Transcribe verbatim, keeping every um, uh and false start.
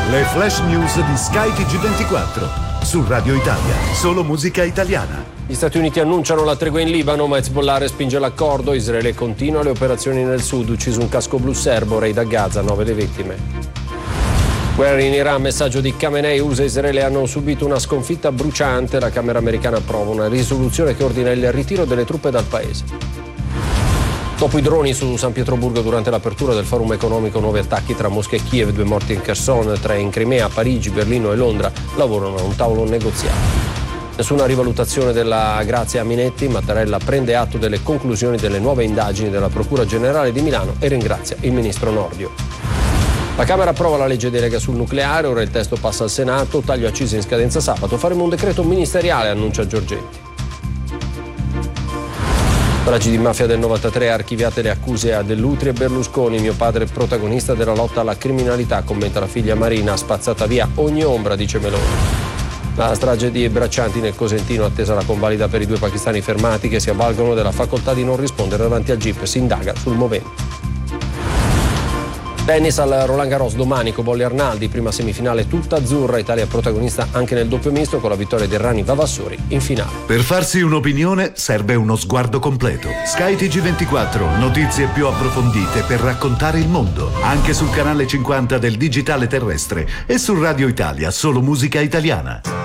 Le flash news di Sky T G ventiquattro. Su Radio Italia, solo musica italiana. Gli Stati Uniti annunciano la tregua in Libano, ma Hezbollah respinge l'accordo. Israele continua le operazioni nel sud, ucciso un casco blu serbo, raid a Gaza, nove le vittime. Guerra in Iran, messaggio di Khamenei, U S A e Israele hanno subito una sconfitta bruciante. La Camera americana approva una risoluzione che ordina il ritiro delle truppe dal paese. Dopo i droni su San Pietroburgo durante l'apertura del forum economico, nuovi attacchi tra Mosca e Kiev, due morti in Kherson, tre in Crimea, Parigi, Berlino e Londra lavorano a un tavolo negoziale. Nessuna rivalutazione della grazia a Minetti, Mattarella prende atto delle conclusioni delle nuove indagini della Procura Generale di Milano e ringrazia il ministro Nordio. La Camera approva la legge delega sul nucleare, ora il testo passa al Senato, taglio accise in scadenza sabato, faremo un decreto ministeriale, annuncia Giorgetti. Stragi di mafia del novantatré, archiviate le accuse a Dell'Utri e Berlusconi. Mio padre protagonista della lotta alla criminalità, commenta la figlia Marina, spazzata via ogni ombra, dice Meloni. La strage di Braccianti nel Cosentino, attesa la convalida per i due pakistani fermati che si avvalgono della facoltà di non rispondere davanti al G I P, si indaga sul movente. Tennis al Roland Garros domani, Cobolli Arnaldi, prima semifinale tutta azzurra, Italia protagonista anche nel doppio misto con la vittoria di Errani Vavassori in finale. Per farsi un'opinione serve uno sguardo completo. Sky T G ventiquattro, notizie più approfondite per raccontare il mondo, anche sul canale cinquanta del digitale terrestre e su Radio Italia, solo musica italiana.